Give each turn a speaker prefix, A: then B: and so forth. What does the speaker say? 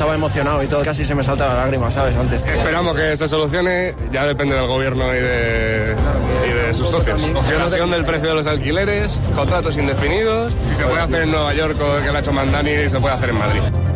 A: estaba emocionado y todo, casi se me salta la lágrima, ¿sabes? Antes.
B: Esperamos que se solucione, ya depende del gobierno y de sus socios. Congelación del precio de los alquileres, contratos indefinidos, si se puede hacer en Nueva York o que lo ha hecho Mandani, se puede hacer en Madrid.